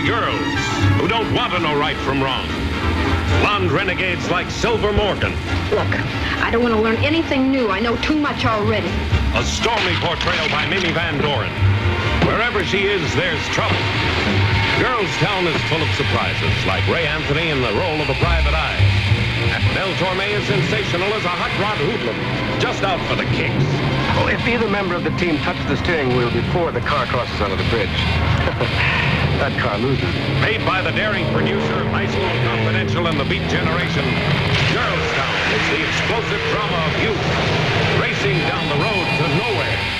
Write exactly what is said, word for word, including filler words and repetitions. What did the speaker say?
girls who don't want to know right from wrong. Blonde renegades like Silver Morgan. Look, I don't want to learn anything new. I know too much already. A stormy portrayal by Mimi Van Doren. Wherever she is, there's trouble. Girls Town is full of surprises, like Ray Anthony in the role of a private eye. And Mel Torme is sensational as a hot rod hoodlum, just out for the kicks. Oh, if either member of the team touches the steering wheel before the car crosses onto the bridge, that car loses. Made by the daring producer of High School Confidential and the Beat Generation, Girls Town is the explosive drama of youth racing down the road to nowhere.